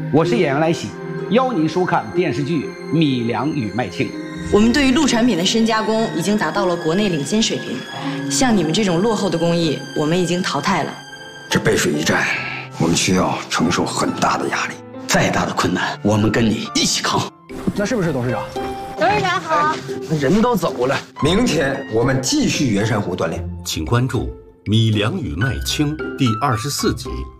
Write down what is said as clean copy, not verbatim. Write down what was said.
我是演员来喜，邀您收看电视剧《米粮与麦青》。 我们对于陆产品的深加工已经达到了国内领先水平，像你们这种落后的工艺，我们已经淘汰了。 这背水一战，我们需要承受很大的压力， 再大的困难，我们跟你一起扛。 那是不是董事长？ 董事长好。 人都走了， 明天我们继续圆山湖锻炼。 请关注《米粮与麦青》第24集。